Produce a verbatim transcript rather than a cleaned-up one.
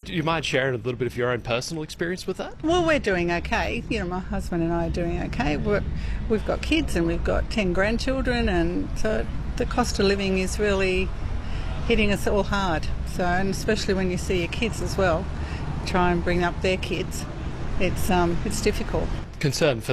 Do you mind sharing a little bit of your own personal experience with that? Well, we're doing okay. You know, my husband and I are doing okay. We're, we've got kids and we've got ten grandchildren, and so the cost of living is really hitting us all hard. So, and especially when you see your kids as well, try and bring up their kids, it's um, it's difficult. Concern for